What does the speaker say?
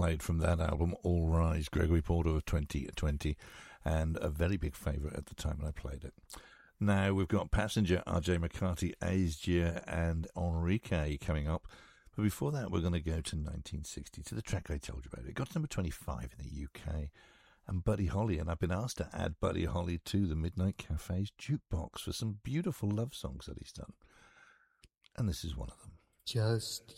played from that album, All Rise, Gregory Porter of 2020, and a very big favourite at the time when I played it. Now we've got Passenger, R.J. McCarthy, Aesgia, and Enrique coming up. But before that, we're going to go to 1960, to the track I told you about. It got to number 25 in the UK. And Buddy Holly, and I've been asked to add Buddy Holly to the Midnight Cafe's jukebox for some beautiful love songs that he's done. And this is one of them. Just